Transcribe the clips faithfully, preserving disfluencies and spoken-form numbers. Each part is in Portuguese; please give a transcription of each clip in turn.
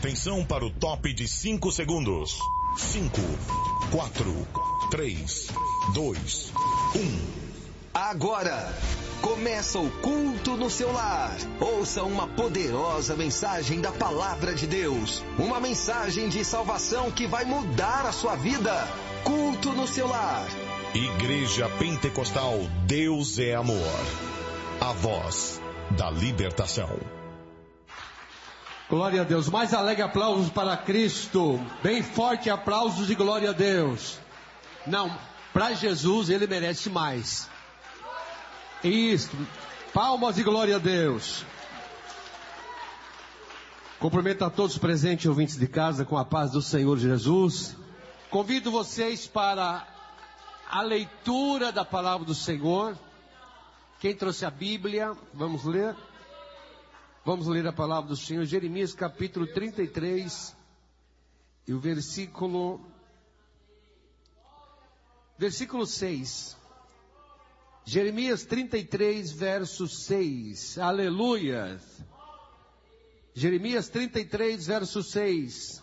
Atenção para o top de cinco segundos. cinco, quatro, três, dois, um. Agora, começa o culto no seu lar. Ouça uma poderosa mensagem da Palavra de Deus. Uma mensagem de salvação que vai mudar a sua vida. Culto no seu lar. Igreja Pentecostal Deus é Amor. A voz da libertação. Glória a Deus. Mais alegre aplausos para Cristo. Bem forte aplausos de glória a Deus. Não, para Jesus ele merece mais. Isso. Palmas de glória a Deus. Cumprimento a todos os presentes e ouvintes de casa com a paz do Senhor Jesus. Convido vocês para a leitura da palavra do Senhor. Quem trouxe a Bíblia, vamos ler. Vamos ler a palavra do Senhor, Jeremias capítulo trinta e três, e o versículo, versículo seis. Jeremias trinta e três, verso seis. Aleluia. Jeremias trinta e três, verso seis.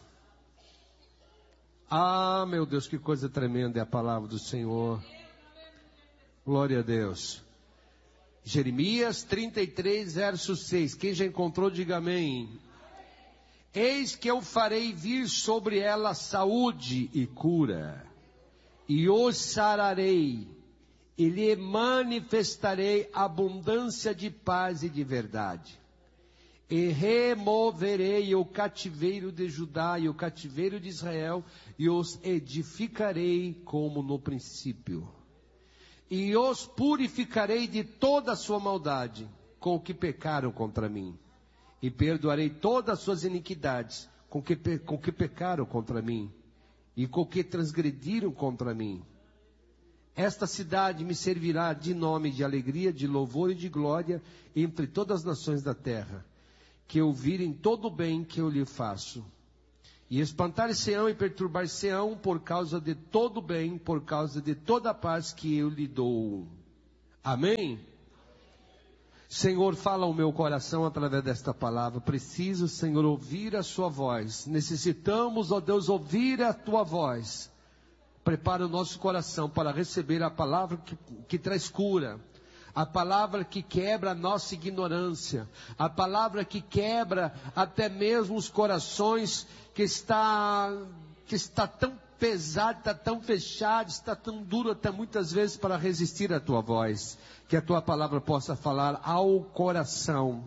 Ah, meu Deus, que coisa tremenda é a palavra do Senhor. Glória a Deus. Jeremias trinta e três, verso seis. Quem já encontrou, diga amém. Eis que eu farei vir sobre ela saúde e cura, e os sararei, e lhe manifestarei abundância de paz e de verdade. E removerei o cativeiro de Judá e o cativeiro de Israel, e os edificarei como no princípio. E os purificarei de toda a sua maldade, com o que pecaram contra mim. E perdoarei todas as suas iniquidades, com que, com que pecaram contra mim, e com que transgrediram contra mim. Esta cidade me servirá de nome de alegria, de louvor e de glória entre todas as nações da terra, que ouvirem todo o bem que eu lhe faço. E espantar-se-ão e perturbar-se-ão por causa de todo o bem, por causa de toda a paz que eu lhe dou. Amém? Senhor, fala ao meu coração através desta palavra. Preciso, Senhor, ouvir a sua voz. Necessitamos, ó Deus, ouvir a tua voz. Prepara o nosso coração para receber a palavra que, que traz cura. A palavra que quebra a nossa ignorância. A palavra que quebra até mesmo os corações que está, que está tão pesado, está tão fechado, está tão duro até muitas vezes para resistir à tua voz. Que a tua palavra possa falar ao coração.